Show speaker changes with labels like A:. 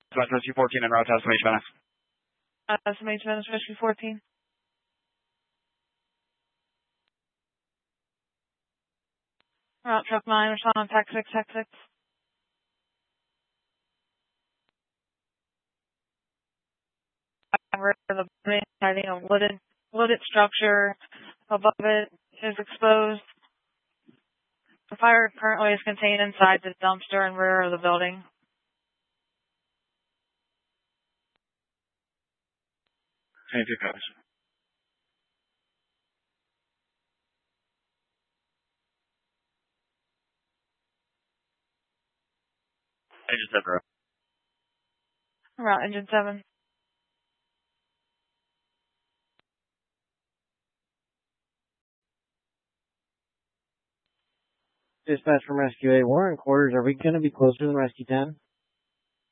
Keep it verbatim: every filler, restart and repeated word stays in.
A: Dispatch Rescue fourteen en route to S M H Venice.
B: Uh, S M H Venice Rescue fourteen. Route truck nine, respond on Tech six, Tech six. Where the building having a wooded, wooded structure above it is exposed. The fire currently is contained inside the dumpster and rear of the building.
A: twenty-two codes. Engine seven.
B: Route engine seven.
C: Dispatch from Rescue eight. We're in quarters. Are we going to be closer than Rescue ten?